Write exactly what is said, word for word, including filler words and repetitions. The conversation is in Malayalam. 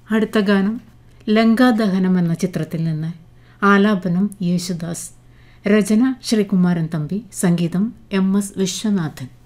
അടുത്ത ഗാനം ലങ്കാദഹനം എന്ന ചിത്രത്തിൽ നിന്ന്. ആലാപനം യേശുദാസ്, രചന ശ്രീകുമാരൻ തമ്പി, സംഗീതം എം എസ് വിശ്വനാഥൻ.